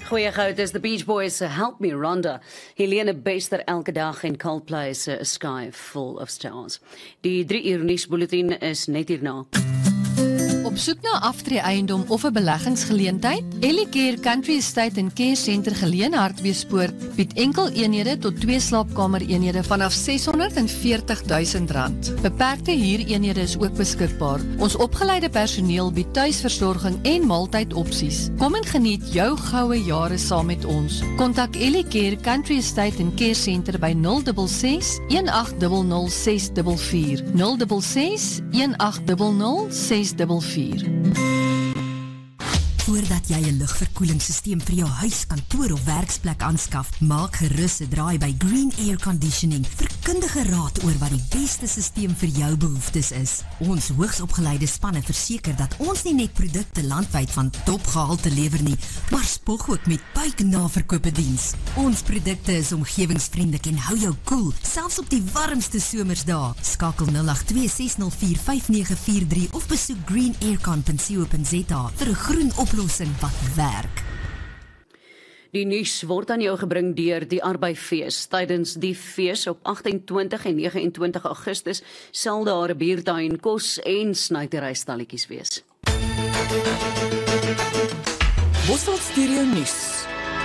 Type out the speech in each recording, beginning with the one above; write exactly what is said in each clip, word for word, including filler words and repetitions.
Goeie goud is The Beach Boys se Help Me Rhonda. Helene Bester elke dag en Coldplay se A Sky Full of Stars. Die drie uur nuusbulletin is net hierna. Op soek na aftreeeiendom of 'n beleggingsgeleentheid? Ellicare Country Estate en Care Center geleë Hartbeespoort bied enkel eenhede tot twee slaapkamer eenhede vanaf seshonderdveertig duisend rand. Beperkte huureenhede is ook beskikbaar. Ons opgeleide personeel bied tuisversorging en maaltydopsies. Kom en geniet jou goue jare saam met ons. Kontak Ellicare Country Estate en Care Center by nul ses ses, een agt nul nul, ses vier vier, nul ses ses, een agt nul nul, ses vier vier. Voordat jy 'n lugverkoelingssysteem vir jou huis, kantoor of werksplek aanskaf, maak gerus 'n draai by Green Air Conditioning vir kundige raad oor wat die beste systeem vir jou behoeftes is. Ons hoogsopgeleide spanne verseker dat ons nie net produkte landwyd van topgehalte lewer nie, maar spog ook met buiknaverkope diens. Ons produkte is omgewingsvriendelik en hou jou koel, selfs op die warmste somersdae. Skakel nul agt twee, ses nul vier, vyf nege vier drie of besoek green aircon punt co punt za vir 'n groen oplossing wat werk. Die nuus word aan jou gebring deur die Arbeidsfees. Tydens die fees op agtentwintig en neges en twintig Augustus sal daar 'n biertuin, kos en snyterystalletjies wees. Bosveld Studio Nuus.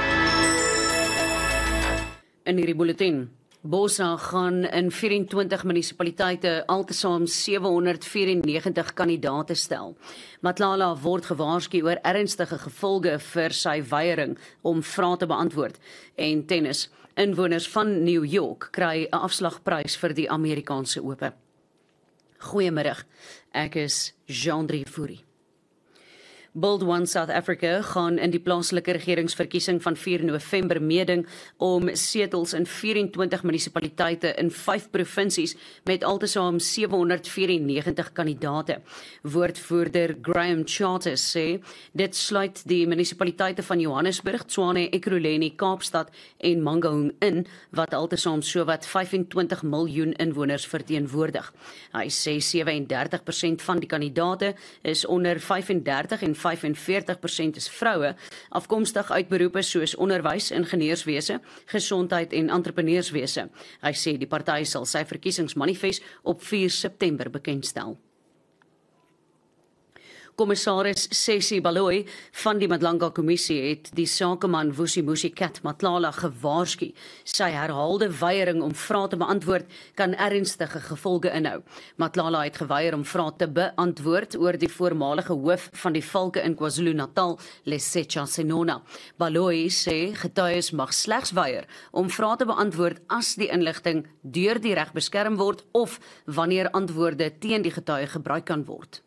In hierdie bulletin: Bosa gaan in vyf-en-twintig munisipaliteite altesaam sewe honderd vyf en negentig kandidaate stel. Matlala word gewaarsku oor ernstige gevolge vir sy weiering om vrae te beantwoord. En tennis: inwoners van New York kry 'n afslagprys vir die Amerikaanse Ope. Goeiemiddag, ek is Jean-Drie Fourie. Build One South Africa gaan in die plaaslike regeringsverkiesing van vier November meeding om setels in vyf-en-twintig munisipaliteite in vyf provinsies met altesaam sewe honderd vyf en negentig kandidaate. Woordvoerder Graham Charters sê dit sluit die munisipaliteite van Johannesburg, Tshwane, Ekurhuleni, Kaapstad en Mangaung in, wat altesaam sowat vyf-en-twintig miljoen inwoners verteenwoordig. Hy sê sewe en dertig persent van die kandidaate is onder vyf en dertig en vyf en veertig persent is vroue, afkomstig uit beroepe soos onderwys, ingenieurswese, gesondheid en entrepreneurswese. Hy sê die party sal sy verkiesingsmanifest op vier September bekendstel. Kommissaris Sessie Baloyi van die Madlanga Kommissie het die sakeman Vusimusi Kat Matlala gewaarsku. Sy herhaalde weiering om vrae te beantwoord kan ernstige gevolge inhou. Matlala het geweier om vrae te beantwoord oor die voormalige hoof van die valke in KwaZulu-Natal, Lesetja Senona. Baloyi sê getuies mag slegs weier om vrae te beantwoord as die inligting deur die reg beskerm word of wanneer antwoorde teen die getuie gebruik kan word.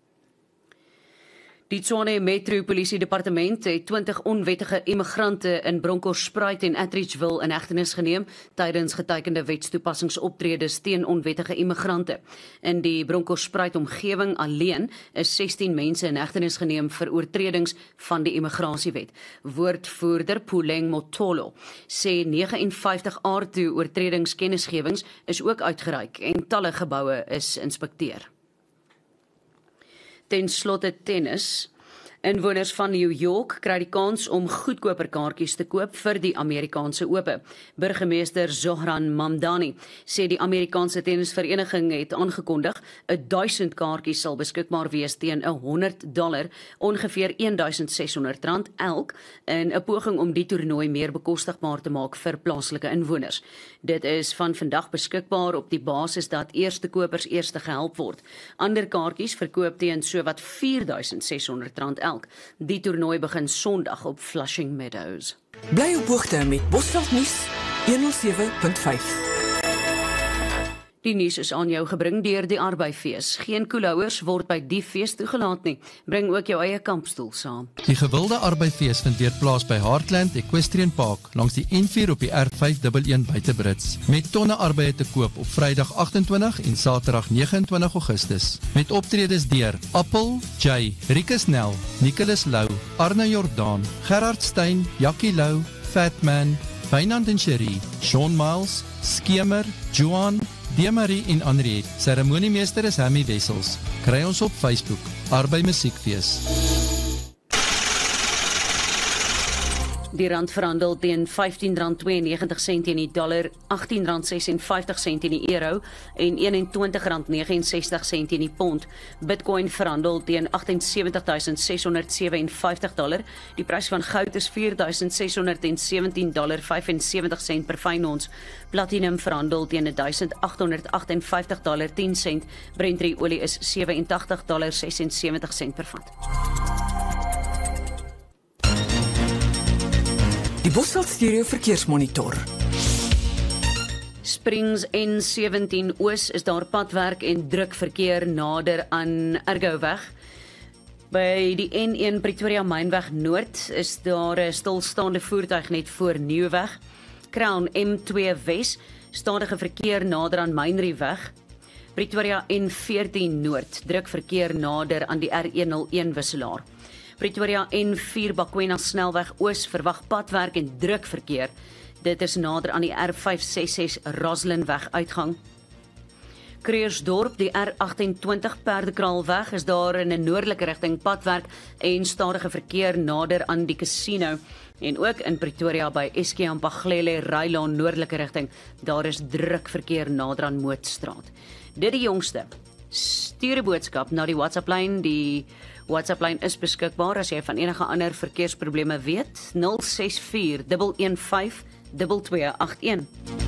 Die Tshwane Metropolisie Departement het twintig onwettige immigrante in Bronkhorstspruit en Atteridgeville in hegtenis geneem tydens getekende wetstoepassingsoptredes teen onwettige immigrante. In die Bronkhorstspruit omgewing alleen is sestien mense in hegtenis geneem vir oortredings van die immigrasiewet. Woordvoerder Puleng Motolo sê vyf nege vyftig aardtoe oortredingskennisgewings is ook uitgereik en talle geboue is inspekteer. Ten slotte tennis. Inwoners van New York kry die kans om goedkoper kaartjies te koop vir die Amerikaanse Ope. Burgemeester Zohran Mamdani sê die Amerikaanse tennisvereniging het aangekondig duisend kaartjies sal beskikbaar wees teen honderd dollar, ongeveer een duisend ses honderd rand elk, in 'n poging om die toernooi meer bekostigbaar te maak vir plaaslike inwoners. Dit is van vandag beskikbaar op die basis dat eerste kopers eerste gehelp word. Ander kaartjies verkoop teen sowat vier duisend ses honderd rand elk. Die toernooi begin Sondag op Flushing Meadows. Bly op hoogte met Bosveld Nuus honderd sewe punt vyf. Die nuus is aan jou gebring deur die Arbeidsfees. Geen koelhouers word by die fees toegelaat nie. Bring ook jou eie kampstoel saam. Die gewilde Arbeidsfees vind weer plaas by Heartland Equestrian Park langs die N vier op die R vyf een een buite Brits. Met tonne arbeide te koop op Vrydag agtentwintig en Saterdag nege en twintig Augustus. Met optredes deur Appel, Jay, Rikus Nel, Nicholas Lou, Arne Jordaan, Gerard Stein, Jackie Lou, Fatman, Wynand en Cherie, Sean Miles, Skemer, Johan, Demarie en Henriette. Ceremoniemeester is Hammy Wessels. Kry ons op Facebook, Arbei Musiekfees. Die rand verhandel teen vyftien rand tweeënnegentig sent teen die dollar, agttien rand vyfenses sent teen die euro en eenentwintig rand negenensestig sent teen die pond. Bitcoin verhandel teen agt ses duisend ses honderd vyf en vyftig dollar. Die prys van goud is vier duisend ses honderd sewentien dollar vyfensewentig sent per fyn ons. Platinum verhandel teen duisend agt honderd agt en vyftig dollar tien sent. Brent olie is sewe en tagtig dollar sesensewentig sent per vat. Die Bosveld Stereo Verkeersmonitor. Springs N sewentien Oos is daar padwerk en druk verkeer nader aan Ergoweg. By die N een Pretoria Mynweg Noord is daar 'n stilstaande voertuig net voor Nieuweweg. Crown M twee Wes, stadige verkeer nader aan Mynrieweg. Pretoria N veertien Noord, druk verkeer nader aan die R honderdeen wisselaar. Pretoria N vier Bakwena snelweg Oos verwag padwerk en druk verkeer. Dit is nader aan die R vyf ses ses Roslinweg uitgang. Kreersdorp, die R agt-en-twintig Perdekraalweg, is daar in 'n noordelike rigting padwerk en stadige verkeer nader aan die casino. En ook in Pretoria by Eskie en Paglele Rylaan noordelike rigting, daar is druk verkeer nader aan Mootstraat. Dit die jongste. Stuur 'n boodskap na die WhatsApp-lyn. Die WhatsApp-lyn is beskikbaar as jy van enige ander verkeersprobleme weet. nul ses vier een een vyf twee twee agt een.